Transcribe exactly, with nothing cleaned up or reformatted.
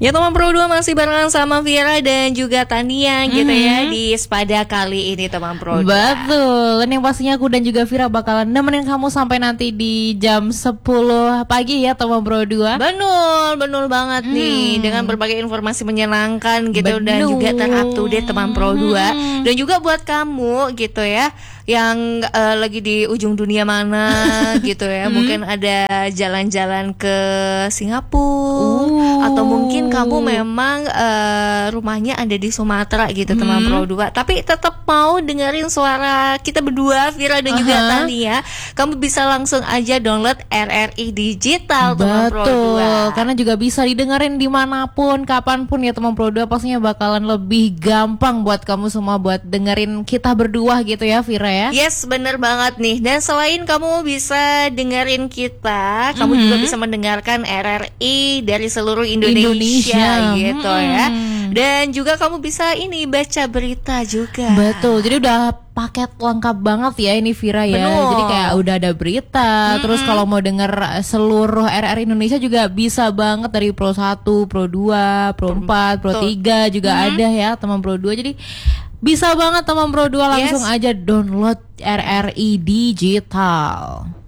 Ya teman Pro dua masih barengan sama Vira dan juga Tania gitu Mm-hmm. ya di Spada kali ini teman Pro dua. Betul. Dan yang pastinya aku dan juga Vira bakalan nemenin kamu sampai nanti di jam sepuluh pagi ya teman Pro dua. Benul, benul banget Hmm. nih dengan berbagai informasi menyenangkan gitu Benul. dan juga ter-up to date teman Pro dua. Hmm. Dan juga buat kamu gitu ya yang uh, lagi di ujung dunia mana gitu ya. Hmm. Mungkin ada jalan-jalan ke Singapura Uh. atau mungkin kamu memang uh, rumahnya ada di Sumatera gitu teman Hmm. Pro dua, tapi tetap mau dengerin suara kita berdua Vira dan juga Aha. Tania. Kamu bisa langsung aja download R R I Digital teman Pro dua. Betul, karena juga bisa didengerin dimanapun, kapanpun ya teman Pro dua. Pastinya bakalan lebih gampang buat kamu semua buat dengerin kita berdua gitu ya Vira ya. Yes, bener banget nih. Dan selain kamu bisa dengerin kita, kamu Mhm. juga bisa mendengarkan R R I dari seluruh Indonesia, Indonesia. gitu Mhm. ya. Dan juga kamu bisa ini baca berita juga. Betul, jadi udah paket lengkap banget ya ini Vira ya. Betul. Jadi kayak udah ada berita, terus kalau mau denger seluruh R R I Indonesia juga bisa banget dari Pro satu, Pro dua, Pro empat, Pro Betul. tiga juga ada ya teman Pro dua. Jadi bisa banget teman Pro dua langsung Yes. aja download R R I Digital.